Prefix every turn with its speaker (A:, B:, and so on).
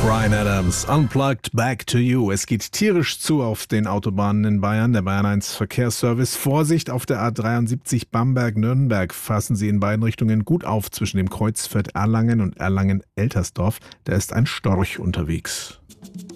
A: Bryan Adams, Unplugged, Back to You. Es geht tierisch zu auf den Autobahnen in Bayern. Der Bayern 1 Verkehrsservice. Vorsicht auf der A73 Bamberg-Nürnberg. Fassen Sie in beiden Richtungen gut auf zwischen dem Kreuzviertel Erlangen und Erlangen-Eltersdorf. Da ist ein Storch unterwegs.